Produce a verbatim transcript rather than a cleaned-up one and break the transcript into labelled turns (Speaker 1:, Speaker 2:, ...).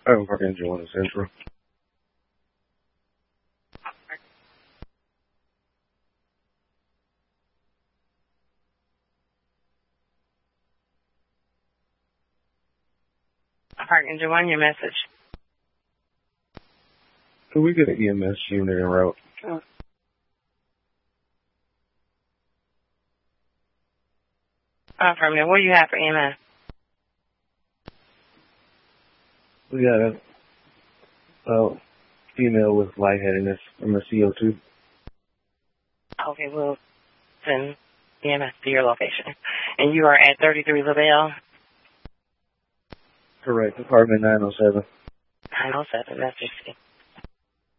Speaker 1: I have a park engine one in Central.
Speaker 2: Park engine one, your message.
Speaker 1: Could we get an E M S unit en route?
Speaker 2: Oh. Affirmative. What do you have for E M S?
Speaker 1: We got a uh, female with lightheadedness from a C O two.
Speaker 2: Okay, we'll send E M S to your location. And you are at thirty-three LaBelle?
Speaker 1: Correct. Apartment nine oh seven.
Speaker 2: nine oh seven, that's your